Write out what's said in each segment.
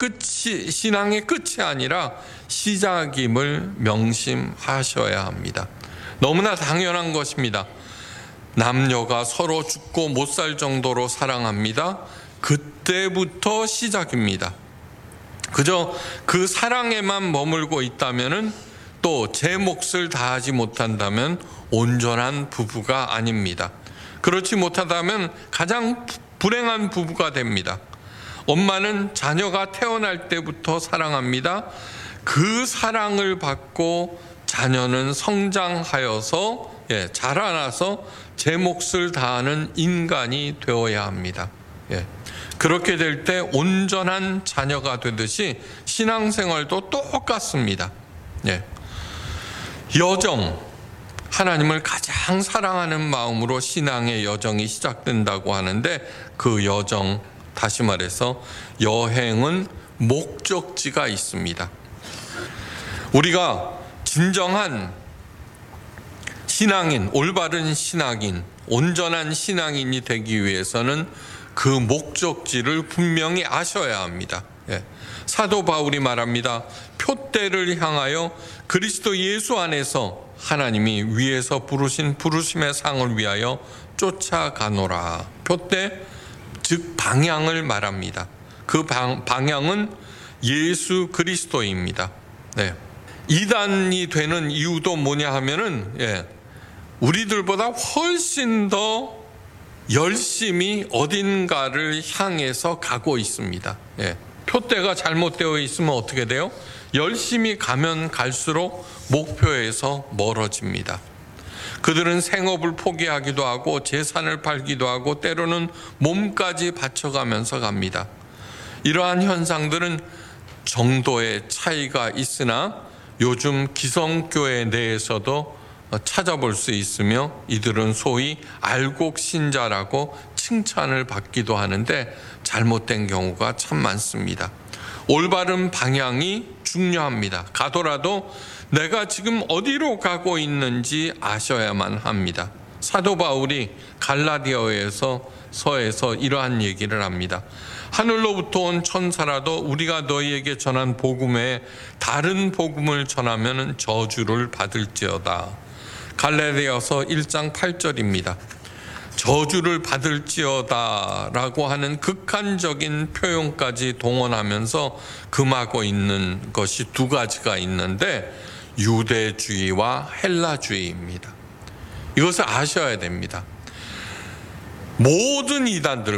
신앙의 끝이 아니라 시작임을 명심하셔야 합니다. 너무나 당연한 것입니다. 남녀가 서로 죽고 못 살 정도로 사랑합니다. 그때부터 시작입니다. 그저 그 사랑에만 머물고 있다면, 또 제 몫을 다하지 못한다면 온전한 부부가 아닙니다. 그렇지 못하다면 가장 불행한 부부가 됩니다. 엄마는 자녀가 태어날 때부터 사랑합니다. 그 사랑을 받고 자녀는 성장하여서 자라나서 제 몫을 다하는 인간이 되어야 합니다. 그렇게 될 때 온전한 자녀가 되듯이 신앙생활도 똑같습니다. 여정, 하나님을 가장 사랑하는 마음으로 신앙의 여정이 시작된다고 하는데, 그 여정, 다시 말해서 여행은 목적지가 있습니다. 우리가 진정한 신앙인, 올바른 신앙인, 온전한 신앙인이 되기 위해서는 그 목적지를 분명히 아셔야 합니다. 사도 바울이 말합니다. 표대를 향하여 그리스도 예수 안에서 하나님이 위에서 부르신 부르심의 상을 위하여 쫓아가노라. 표대, 즉 방향을 말합니다. 그 방향은 예수 그리스도입니다. 이단이 되는 이유도 뭐냐 하면은 우리들보다 훨씬 더 열심히 어딘가를 향해서 가고 있습니다. 표대가 잘못되어 있으면 어떻게 돼요? 열심히 가면 갈수록 목표에서 멀어집니다. 그들은 생업을 포기하기도 하고 재산을 팔기도 하고 때로는 몸까지 바쳐가면서 갑니다. 이러한 현상들은 정도의 차이가 있으나 요즘 기성교회 내에서도 찾아볼 수 있으며, 이들은 소위 알곡 신자라고 칭찬을 받기도 하는데 잘못된 경우가 참 많습니다. 올바른 방향이 중요합니다. 가더라도 내가 지금 어디로 가고 있는지 아셔야만 합니다. 사도 바울이 갈라디아서에서 이러한 얘기를 합니다. 하늘로부터 온 천사라도 우리가 너희에게 전한 복음에 다른 복음을 전하면 저주를 받을지어다. 갈라디아서 1장 8절입니다. 저주를 받을지어다 라고 하는 극한적인 표현까지 동원하면서 금하고 있는 것이 두 가지가 있는데, 유대주의와 헬라주의입니다. 이것을 아셔야 됩니다. 모든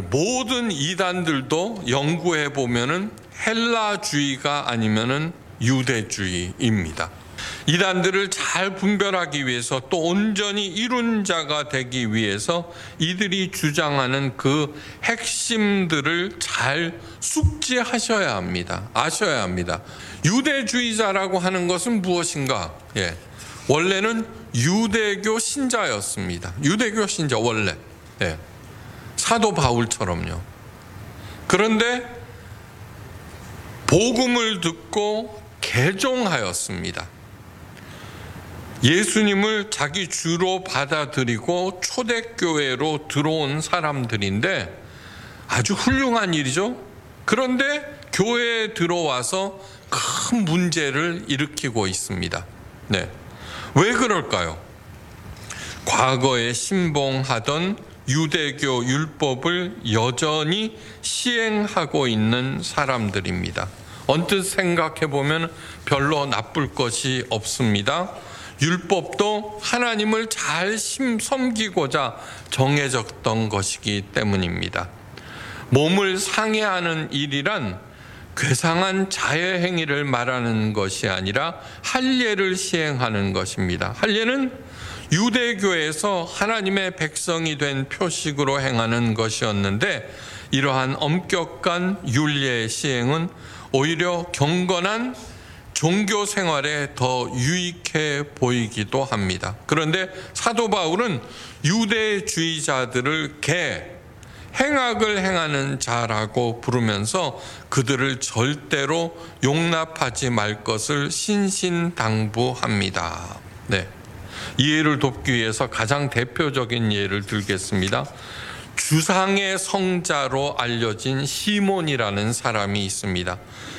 이단들도 연구해 보면은 헬라주의가 아니면은 유대주의입니다. 이단들을 잘 분별하기 위해서, 또 온전히 이룬 자가 되기 위해서 이들이 주장하는 그 핵심들을 잘 숙지하셔야 합니다. 아셔야 합니다. 유대주의자라고 하는 것은 무엇인가? 원래는 유대교 신자였습니다. 유대교 신자, 원래. 사도 바울처럼요. 그런데 복음을 듣고 개종하였습니다. 예수님을 자기 주로 받아들이고 초대교회로 들어온 사람들인데 아주 훌륭한 일이죠. 그런데 교회에 들어와서 큰 문제를 일으키고 있습니다. 왜 그럴까요? 과거에 신봉하던 유대교 율법을 여전히 시행하고 있는 사람들입니다. 언뜻 생각해 보면 별로 나쁠 것이 없습니다. 율법도 하나님을 잘 섬기고자 정해졌던 것이기 때문입니다. 몸을 상해하는 일이란 괴상한 자해 행위를 말하는 것이 아니라 할례를 시행하는 것입니다. 할례는 유대교에서 하나님의 백성이 된 표식으로 행하는 것이었는데, 이러한 엄격한 율례의 시행은 오히려 경건한 종교 생활에 더 유익해 보이기도 합니다. 그런데 사도 바울은 유대주의자들을 행악을 행하는 자라고 부르면서 그들을 절대로 용납하지 말 것을 신신당부합니다. 이해를 돕기 위해서 가장 대표적인 예를 들겠습니다. 주상의 성자로 알려진 시몬이라는 사람이 있습니다.